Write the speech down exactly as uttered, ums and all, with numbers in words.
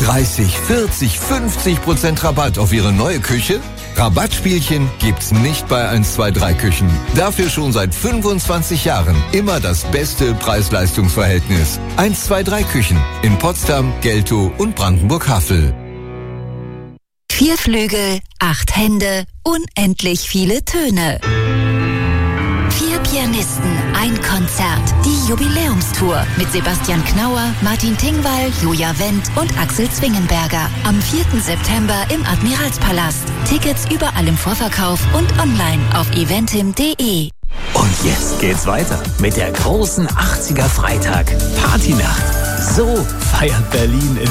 dreißig, vierzig, fünfzig Prozent Rabatt auf Ihre neue Küche? Rabattspielchen gibt's nicht bei eins zwei drei Küchen. Dafür schon seit fünfundzwanzig Jahren immer das beste Preis-Leistungs-Verhältnis. eins zwei drei Küchen in Potsdam, Geltow und Brandenburg-Havel. Vier Flügel, acht Hände, unendlich viele Töne. Vier Pianisten, ein Konzert. Die Jubiläumstour mit Sebastian Knauer, Martin Tingwall, Julia Wendt und Axel Zwingenberger. Am vierten September im Admiralspalast. Tickets überall im Vorverkauf und online auf eventim punkt de. Und jetzt geht's weiter mit der großen achtziger Freitag Partynacht. So feiert Berlin in